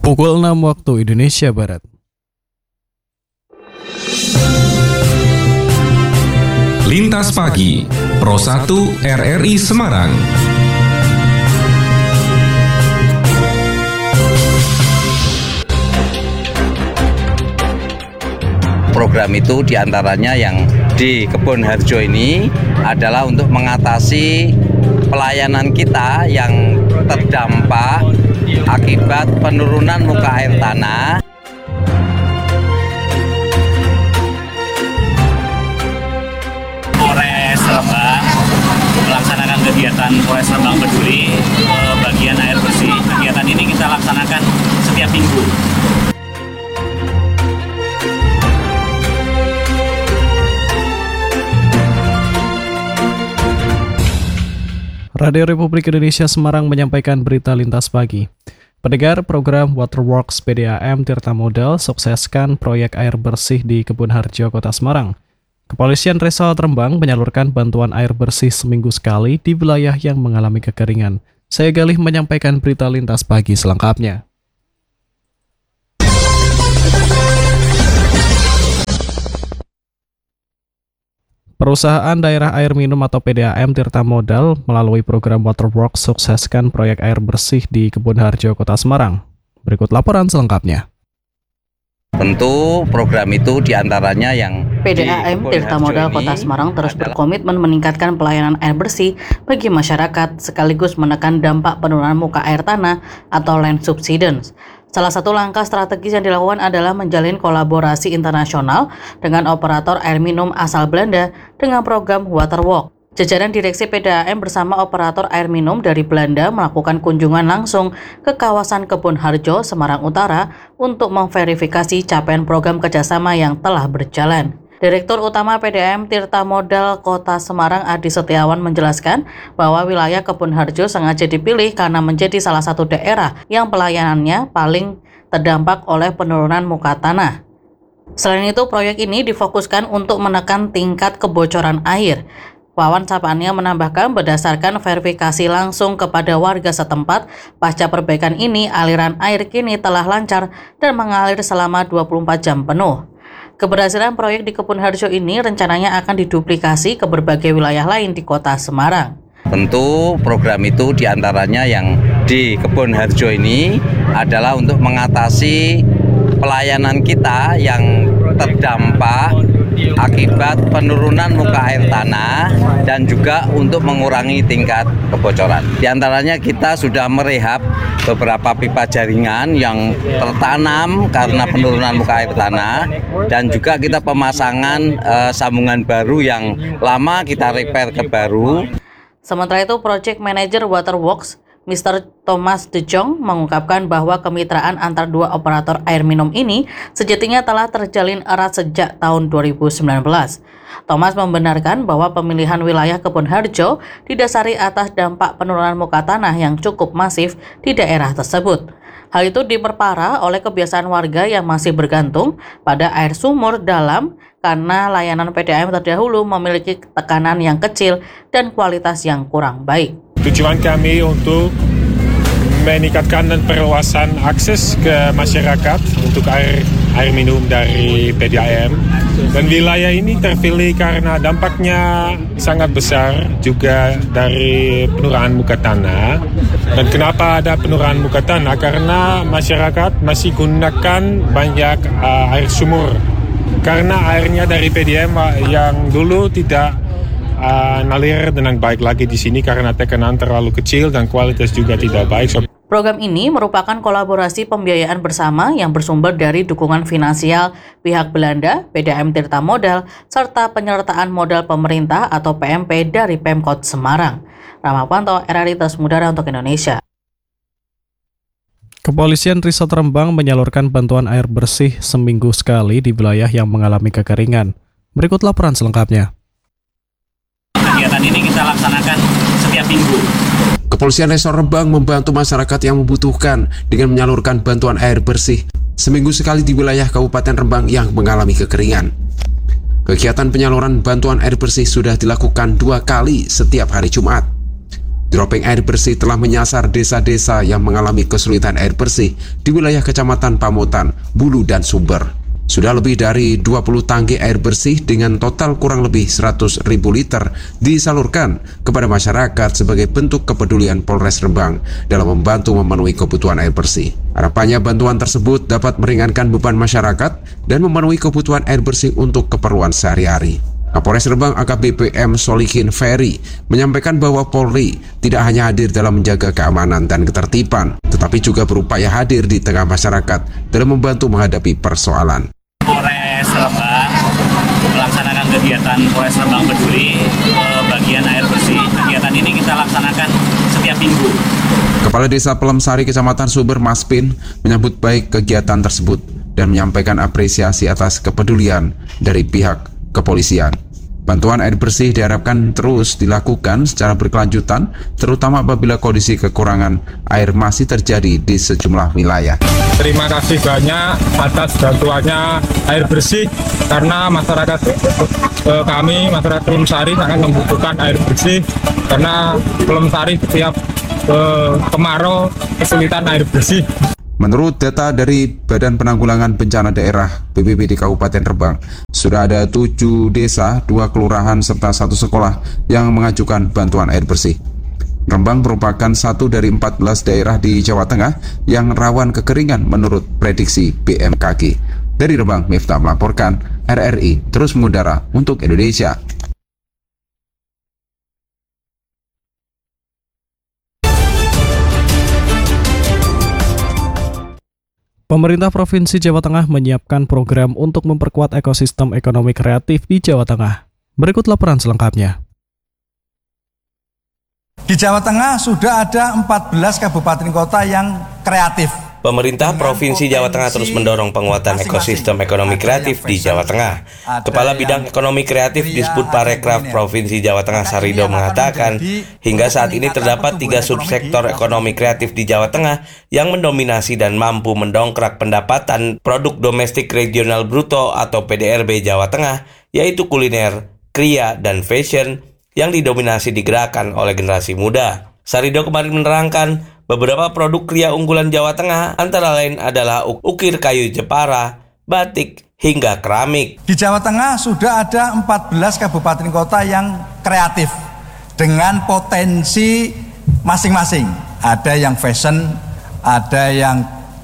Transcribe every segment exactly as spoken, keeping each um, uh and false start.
Pukul enam waktu Indonesia Barat. Lintas Pagi, Pro satu R R I Semarang. Program itu diantaranya yang di Kebun Harjo ini adalah untuk mengatasi pelayanan kita yang terdampak akibat penurunan muka air tanah. Polres Rembang melaksanakan kegiatan Polres Rembang Peduli bagian air bersih. Kegiatan ini kita laksanakan setiap minggu. Radio Republik Indonesia Semarang menyampaikan berita lintas pagi. Pendengar, program Waterworks P D A M Tirta Modal sukseskan proyek air bersih di Kebun Harjo, Kota Semarang. Kepolisian Resort Rembang menyalurkan bantuan air bersih seminggu sekali di wilayah yang mengalami kekeringan. Saya Galih menyampaikan berita lintas pagi selengkapnya. Perusahaan Daerah Air Minum atau P D A M Tirta Modal melalui program Waterworks sukseskan proyek air bersih di Kebun Harjo, Kota Semarang. Berikut laporan selengkapnya. Tentu program itu diantaranya yang P D A M Tirta Modal Kota Semarang terus berkomitmen meningkatkan pelayanan air bersih bagi masyarakat sekaligus menekan dampak penurunan muka air tanah atau land subsidence. Salah satu langkah strategis yang dilakukan adalah menjalin kolaborasi internasional dengan operator air minum asal Belanda dengan program Waterworks. Jajaran Direksi P D A M bersama operator air minum dari Belanda melakukan kunjungan langsung ke kawasan Kebun Harjo, Semarang Utara untuk memverifikasi capaian program kerjasama yang telah berjalan. Direktur Utama P D A M Tirta Modal Kota Semarang Adi Setiawan menjelaskan bahwa wilayah Kebun Harjo sengaja dipilih karena menjadi salah satu daerah yang pelayanannya paling terdampak oleh penurunan muka tanah. Selain itu, proyek ini difokuskan untuk menekan tingkat kebocoran air. Wawan Sapania menambahkan berdasarkan verifikasi langsung kepada warga setempat, pasca perbaikan ini aliran air kini telah lancar dan mengalir selama dua puluh empat jam penuh. Keberhasilan proyek di Kebun Harjo ini rencananya akan diduplikasi ke berbagai wilayah lain di Kota Semarang. Tentu program itu diantaranya yang di Kebun Harjo ini adalah untuk mengatasi pelayanan kita yang terdampak akibat penurunan muka air tanah dan juga untuk mengurangi tingkat kebocoran. Di antaranya kita sudah merehab beberapa pipa jaringan yang tertanam karena penurunan muka air tanah dan juga kita pemasangan eh, sambungan baru yang lama kita repair ke baru. Sementara itu, Project Manager Waterworks Mister Thomas De Jong mengungkapkan bahwa kemitraan antar dua operator air minum ini sejatinya telah terjalin erat sejak tahun dua ribu sembilan belas. Thomas membenarkan bahwa pemilihan wilayah Kebun Harjo didasari atas dampak penurunan muka tanah yang cukup masif di daerah tersebut. Hal itu diperparah oleh kebiasaan warga yang masih bergantung pada air sumur dalam karena layanan P D A M terdahulu memiliki tekanan yang kecil dan kualitas yang kurang baik. Tujuan kami untuk meningkatkan dan perluasan akses ke masyarakat untuk air air minum dari P D A M, dan wilayah ini terpilih karena dampaknya sangat besar juga dari penurunan muka tanah. Dan kenapa ada penurunan muka tanah? Karena masyarakat masih gunakan banyak uh, air sumur karena airnya dari P D A M yang dulu tidak Uh, nalir dengan baik lagi di sini karena tekanan terlalu kecil dan kualitas juga tidak baik. So, program ini merupakan kolaborasi pembiayaan bersama yang bersumber dari dukungan finansial pihak Belanda, P D A M Tirta Modal, serta penyertaan modal pemerintah atau P M P dari Pemkot Semarang. Ramapanto, R R I Terus Mudara untuk Indonesia. Kepolisian Resort Rembang menyalurkan bantuan air bersih seminggu sekali di wilayah yang mengalami kekeringan. Berikut laporan selengkapnya. Kegiatan ini kita laksanakan setiap minggu. Kepolisian Resort Rembang membantu masyarakat yang membutuhkan dengan menyalurkan bantuan air bersih seminggu sekali di wilayah Kabupaten Rembang yang mengalami kekeringan. Kegiatan penyaluran bantuan air bersih sudah dilakukan dua kali setiap hari Jumat. Dropping air bersih telah menyasar desa-desa yang mengalami kesulitan air bersih di wilayah Kecamatan Pamotan, Bulu, dan Sumber. Sudah lebih dari dua puluh tangki air bersih dengan total kurang lebih seratus ribu liter disalurkan kepada masyarakat sebagai bentuk kepedulian Polres Rembang dalam membantu memenuhi kebutuhan air bersih. Harapannya bantuan tersebut dapat meringankan beban masyarakat dan memenuhi kebutuhan air bersih untuk keperluan sehari-hari. Kapolres Rembang A K B P M Solihin Ferry menyampaikan bahwa Polri tidak hanya hadir dalam menjaga keamanan dan ketertiban, tetapi juga berupaya hadir di tengah masyarakat dalam membantu menghadapi persoalan. Polres Rembang melaksanakan kegiatan Polres Rembang Peduli bagian air bersih. Kegiatan ini kita laksanakan setiap minggu. Kepala Desa Pelemsari Kecamatan Sumber Maspin menyambut baik kegiatan tersebut dan menyampaikan apresiasi atas kepedulian dari pihak kepolisian. Bantuan air bersih diharapkan terus dilakukan secara berkelanjutan, terutama apabila kondisi kekurangan air masih terjadi di sejumlah wilayah. Terima kasih banyak atas bantuannya air bersih, karena masyarakat eh, kami, masyarakat Pelemsari sangat membutuhkan air bersih, karena Pelemsari setiap eh, kemarau kesulitan air bersih. Menurut data dari Badan Penanggulangan Bencana Daerah B P B D Kabupaten Rembang, sudah ada tujuh desa, dua kelurahan, serta satu sekolah yang mengajukan bantuan air bersih. Rembang merupakan satu dari empat belas daerah di Jawa Tengah yang rawan kekeringan menurut prediksi B M K G. Dari Rembang, Miftah melaporkan, R R I terus mengudara untuk Indonesia. Pemerintah Provinsi Jawa Tengah menyiapkan program untuk memperkuat ekosistem ekonomi kreatif di Jawa Tengah. Berikut laporan selengkapnya. Di Jawa Tengah sudah ada empat belas kabupaten kota yang kreatif. Pemerintah Provinsi Jawa Tengah terus mendorong penguatan ekosistem ekonomi kreatif di Jawa Tengah. Kepala Bidang Ekonomi Kreatif Disbud Parekraf Provinsi Jawa Tengah Sarido mengatakan, hingga saat ini terdapat tiga subsektor ekonomi kreatif di Jawa Tengah yang mendominasi dan mampu mendongkrak pendapatan produk domestik regional bruto atau P D R B Jawa Tengah, yaitu kuliner, kria, dan fashion yang didominasi digerakkan oleh generasi muda. Sarido kemarin menerangkan, beberapa produk kria unggulan Jawa Tengah antara lain adalah ukir kayu Jepara, batik, hingga keramik. Di Jawa Tengah sudah ada empat belas kabupaten kota yang kreatif dengan potensi masing-masing. Ada yang fashion, ada yang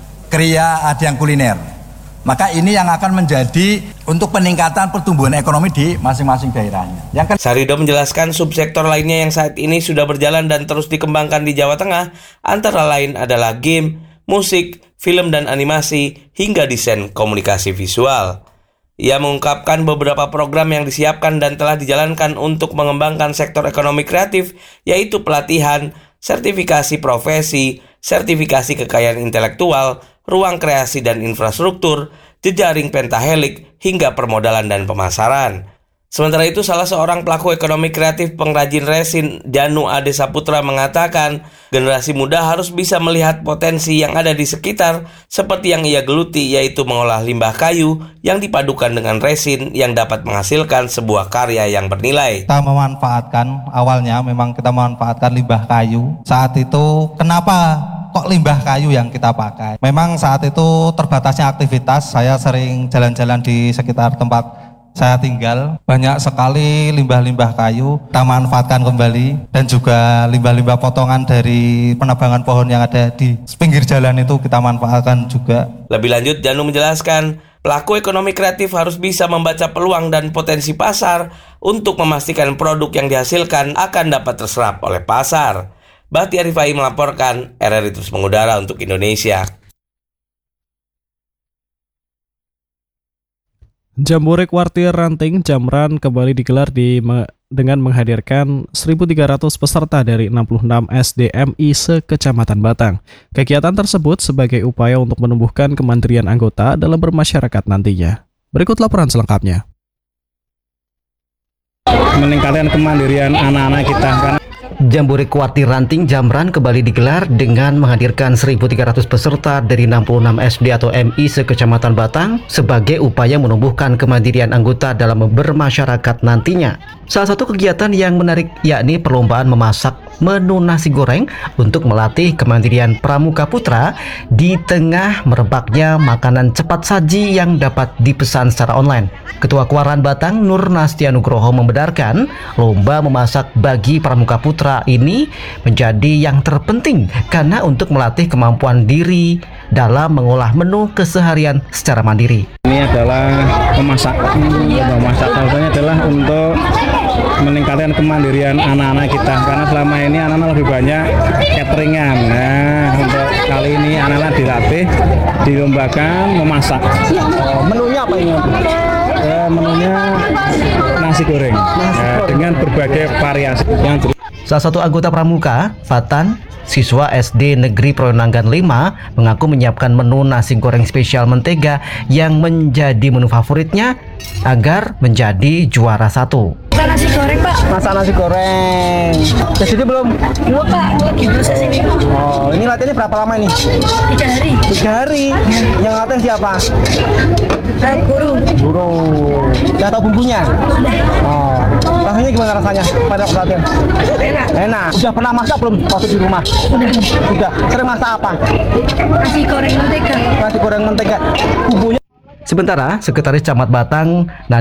kria, ada yang kuliner. Maka ini yang akan menjadi untuk peningkatan pertumbuhan ekonomi di masing-masing daerahnya. Yang kan... Sarido menjelaskan subsektor lainnya yang saat ini sudah berjalan dan terus dikembangkan di Jawa Tengah, antara lain adalah game, musik, film dan animasi, hingga desain komunikasi visual. Ia mengungkapkan beberapa program yang disiapkan dan telah dijalankan untuk mengembangkan sektor ekonomi kreatif, yaitu pelatihan, sertifikasi profesi, sertifikasi kekayaan intelektual, ruang kreasi dan infrastruktur, jejaring pentahelik, hingga permodalan dan pemasaran. Sementara itu, salah seorang pelaku ekonomi kreatif pengrajin resin, Janu Ade Saputra, mengatakan generasi muda harus bisa melihat potensi yang ada di sekitar, seperti yang ia geluti, yaitu mengolah limbah kayu yang dipadukan dengan resin yang dapat menghasilkan sebuah karya yang bernilai. Kita memanfaatkan, awalnya memang kita memanfaatkan limbah kayu. Saat itu, kenapa kok limbah kayu yang kita pakai? Memang saat itu terbatasnya aktivitas, saya sering jalan-jalan di sekitar tempat saya tinggal, banyak sekali limbah-limbah kayu kita manfaatkan kembali, dan juga limbah-limbah potongan dari penebangan pohon yang ada di pinggir jalan itu kita manfaatkan juga. Lebih lanjut, Janu menjelaskan, pelaku ekonomi kreatif harus bisa membaca peluang dan potensi pasar untuk memastikan produk yang dihasilkan akan dapat terserap oleh pasar. Bahtiar Rifai melaporkan, R R I terus mengudara untuk Indonesia. Jambore Kuartir Ranting Jamran kembali digelar di me, dengan menghadirkan seribu tiga ratus peserta dari enam puluh enam S D M I se-Kecamatan Batang. Kegiatan tersebut sebagai upaya untuk menumbuhkan kemandirian anggota dalam bermasyarakat nantinya. Berikut laporan selengkapnya. Meningkatkan kemandirian anak-anak kita, karena Jambore Kuarti Ranting Jamran kembali digelar dengan menghadirkan seribu tiga ratus peserta dari enam puluh enam S D atau M I se-Kecamatan Batang sebagai upaya menumbuhkan kemandirian anggota dalam bermasyarakat nantinya. Salah satu kegiatan yang menarik yakni perlombaan memasak menu nasi goreng untuk melatih kemandirian pramuka putra di tengah merebaknya makanan cepat saji yang dapat dipesan secara online. Ketua Kuaran Batang Nur Nastia Nugroho membenarkan lomba memasak bagi pramuka putra ini menjadi yang terpenting karena untuk melatih kemampuan diri dalam mengolah menu keseharian secara mandiri. Ini adalah memasak. Memasak alasannya adalah untuk meningkatkan kemandirian anak-anak kita karena selama ini anak-anak lebih banyak cateringan. Nah, untuk kali ini anak-anak dilatih dilombakan memasak. Oh, menunya apa ini? Eh, menunya nasi goreng, nasi goreng. Eh, dengan berbagai variasi yang Salah satu anggota pramuka, Fatan, siswa S D Negeri Proyonanggan lima, mengaku menyiapkan menu nasi goreng spesial mentega yang menjadi menu favoritnya agar menjadi juara satu. Masak nasi goreng, Pak. Masak nasi goreng. Kesini belum? Belum, Pak. Lagi proses ini. Oh, ini latihannya berapa lama ini? Tiga hari. Tiga hari? Ya. Yang latihan siapa? Saya guru. Guru. Udah tahu bumbunya? Oh. Rasanya gimana rasanya pada latihan? Enak. Enak. Sudah pernah masak belum waktu di rumah? Udah. Sudah. Sering masak apa? Nasi goreng mentega. Nasi goreng mentega. Bumbunya. Sementara Sekretaris Camat Batang